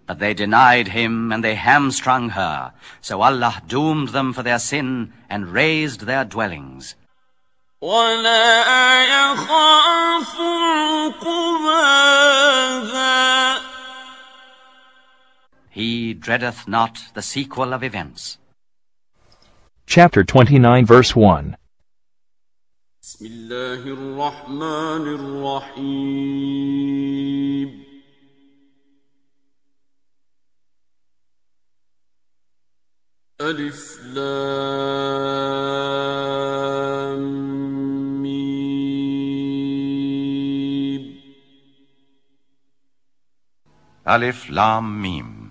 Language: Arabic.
But they denied him, and they hamstrung her. So Allah doomed them for their sin and razed their dwellings. وَلَا يَخَافُ عُقْبَاهَا. He dreadeth not the sequel of events. Chapter 29, verse 1. بسم الله الرحمن الرحيم. ألف لام ميم. Alif Lam Mim.